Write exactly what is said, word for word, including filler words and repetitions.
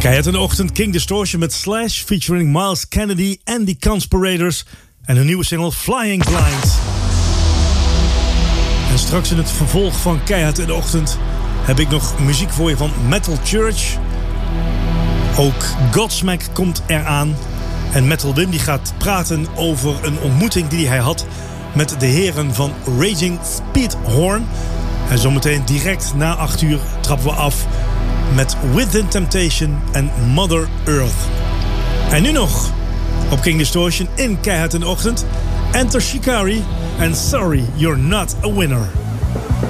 Keihard in de ochtend, King Distortion met Slash featuring Miles Kennedy en The Conspirators en hun nieuwe single Flying Blind. En straks in het vervolg van Keihard in de ochtend heb ik nog muziek voor je van Metal Church. Ook Godsmack komt eraan. En Metal Wim die gaat praten over een ontmoeting die hij had met de heren van Raging Speedhorn. En zometeen direct na acht uur trappen we af met Within Temptation en Mother Earth. En nu nog op King Distortion in Keihard in de ochtend. Enter Shikari en Sorry You're Not a Winner.